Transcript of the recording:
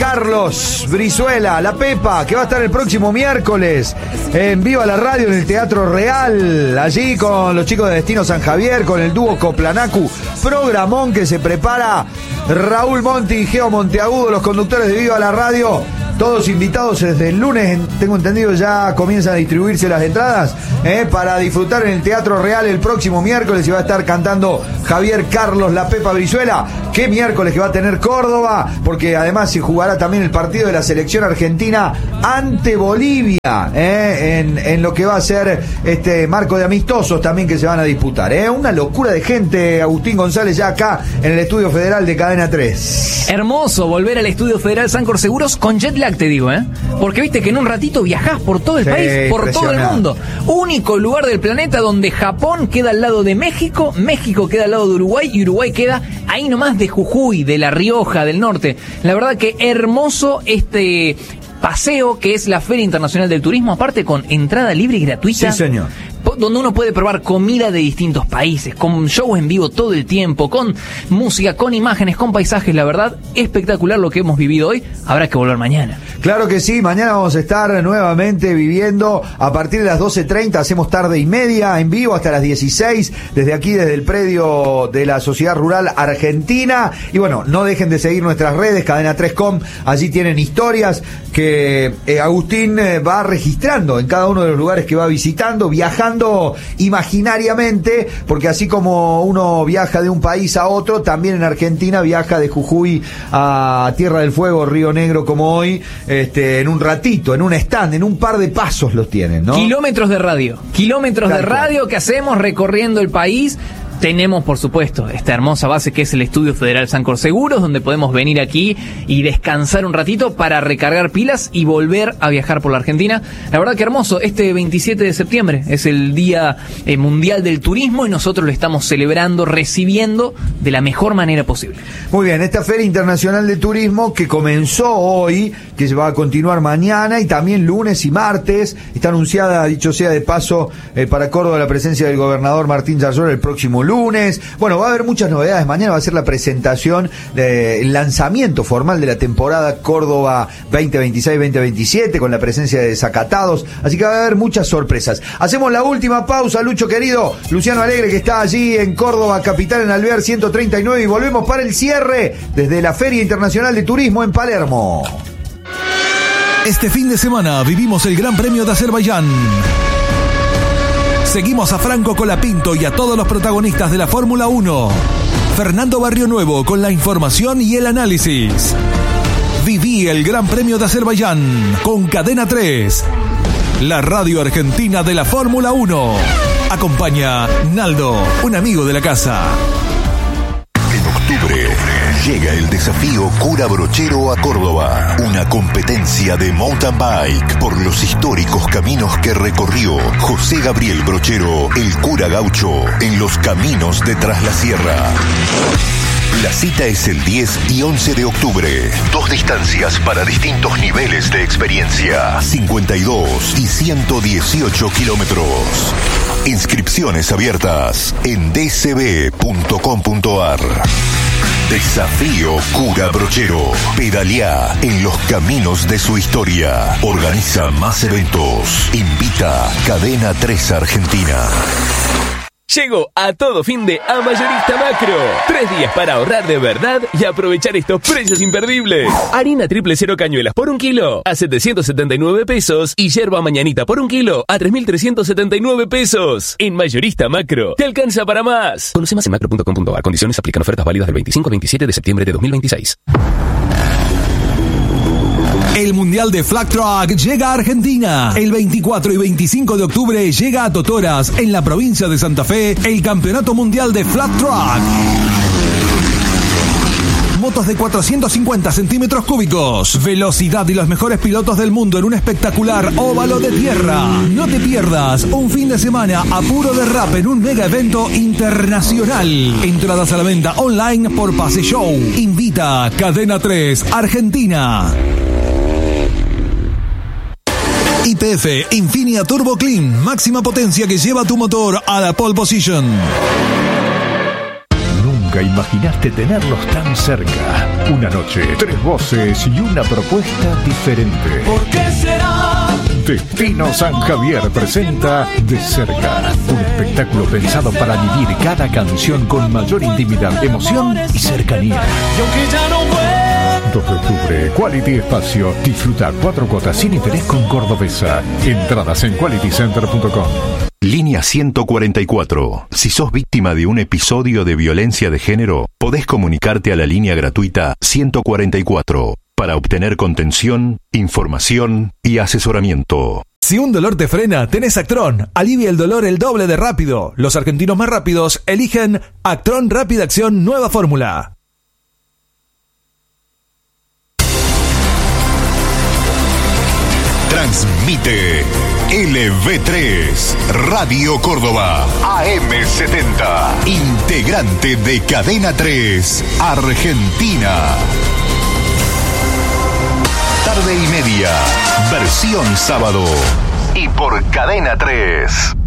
Carlos Brizuela, la Pepa, que va a estar el próximo miércoles en Viva la Radio en el Teatro Real, allí con los chicos de Destino San Javier, con el dúo Coplanacu, programón que se prepara. Raúl Monti y Geo Monteagudo, los conductores de Viva la Radio, todos invitados desde el lunes, tengo entendido ya comienzan a distribuirse las entradas para disfrutar en el Teatro Real el próximo miércoles, y va a estar cantando Javier Carlos La Pepa Brizuela. Qué miércoles que va a tener Córdoba, porque además se jugará también el partido de la selección argentina ante Bolivia, en lo que va a ser este marco de amistosos también que se van a disputar. Una locura de gente, Agustín González, ya acá en el Estudio Federal de Cadena 3. Hermoso volver al Estudio Federal Sancor Seguros con jet lag, te digo, porque viste que en un ratito viajás por todo el país, por todo el mundo. Único lugar del planeta donde Japón queda al lado de México, México queda al lado de Uruguay y Uruguay queda ahí nomás de Jujuy, de La Rioja, del norte. La verdad que hermoso este paseo que es la Feria Internacional del Turismo, aparte con entrada libre y gratuita. Sí, señor. Donde uno puede probar comida de distintos países, con shows en vivo todo el tiempo, con música, con imágenes, con paisajes. La verdad, espectacular lo que hemos vivido hoy. Habrá que volver mañana. Claro que sí, mañana vamos a estar nuevamente viviendo a partir de las 12:30, hacemos tarde y media en vivo hasta las 16, desde aquí, desde el predio de la Sociedad Rural Argentina. Y bueno, no dejen de seguir nuestras redes, Cadena 3com, allí tienen historias que Agustín va registrando en cada uno de los lugares que va visitando, viajando imaginariamente, porque así como uno viaja de un país a otro, también en Argentina viaja de Jujuy a Tierra del Fuego, Río Negro, como hoy, en un ratito, en un stand, en un par de pasos los tienen, ¿no? Kilómetros de radio que hacemos recorriendo el país. Tenemos, por supuesto, esta hermosa base que es el Estudio Federal Sancor Seguros, donde podemos venir aquí y descansar un ratito para recargar pilas y volver a viajar por la Argentina. La verdad que hermoso. Este 27 de septiembre es el Día Mundial del Turismo y nosotros lo estamos celebrando, recibiendo de la mejor manera posible. Muy bien, esta Feria Internacional de Turismo que comenzó hoy, que se va a continuar mañana y también lunes y martes. Está anunciada, dicho sea de paso, para Córdoba la presencia del gobernador Martín Yarlora el próximo lunes. Bueno, va a haber muchas novedades. Mañana va a ser la presentación del lanzamiento formal de la temporada Córdoba 2026-2027 con la presencia de Desacatados. Así que va a haber muchas sorpresas. Hacemos la última pausa, Lucho querido. Luciano Alegre, que está allí en Córdoba, capital, en Alvear 139, y volvemos para el cierre desde la Feria Internacional de Turismo en Palermo. Este fin de semana vivimos el Gran Premio de Azerbaiyán. Seguimos a Franco Colapinto y a todos los protagonistas de la Fórmula 1. Fernando Barrionuevo con la información y el análisis. Viví el Gran Premio de Azerbaiyán con Cadena 3, la radio argentina de la Fórmula 1. Acompaña Naldo, un amigo de la casa. En octubre llega el desafío Cura Brochero a Córdoba, una competencia de mountain bike por los históricos caminos que recorrió José Gabriel Brochero, el cura gaucho, en los caminos de Tras la Sierra. La cita es el 10 y 11 de octubre. 2 distancias para distintos niveles de experiencia. 52 y 118 kilómetros. Inscripciones abiertas en dcb.com.ar. Desafío Cura Brochero. Pedalea en los caminos de su historia. Organiza más eventos. Invita Cadena 3 Argentina. Llegó a todo fin de a Mayorista Macro. 3 días para ahorrar de verdad y aprovechar estos precios imperdibles. Harina triple cero cañuelas por 1 kilo a 779 pesos y yerba mañanita por 1 kilo a 3.379 pesos. En Mayorista Macro, te alcanza para más. Conoce más en macro.com.ar. Condiciones aplican. Ofertas válidas del 25 al 27 de septiembre de 2026. El Mundial de Flag Truck llega a Argentina. El 24 y 25 de octubre llega a Totoras, en la provincia de Santa Fe, el Campeonato Mundial de Flag Truck. Motos de 450 centímetros cúbicos, velocidad y los mejores pilotos del mundo en un espectacular óvalo de tierra. No te pierdas un fin de semana a puro derrape en un mega evento internacional. Entradas a la venta online por Pase Show. Invita Cadena 3 Argentina. YPF Infinia Turbo Clean, máxima potencia que lleva tu motor a la pole position. Nunca imaginaste tenerlos tan cerca. Una noche, 3 voces y una propuesta diferente. ¿Por qué será? Destino San Javier presenta De Cerca, un espectáculo pensado para vivir cada canción con mayor intimidad, emoción y cercanía. Y aunque ya no vuelvo. 2 de octubre, Quality Espacio. Disfruta 4 cuotas sin interés con Cordobesa. Entradas en qualitycenter.com. Línea 144. Si sos víctima de un episodio de violencia de género, podés comunicarte a la línea gratuita 144 para obtener contención, información y asesoramiento. Si un dolor te frena, tenés Actron. Alivia el dolor el doble de rápido. Los argentinos más rápidos eligen Actron Rápida Acción Nueva Fórmula. Transmite LV3 Radio Córdoba AM70, integrante de Cadena 3 Argentina. Tarde y media, versión sábado y por Cadena 3.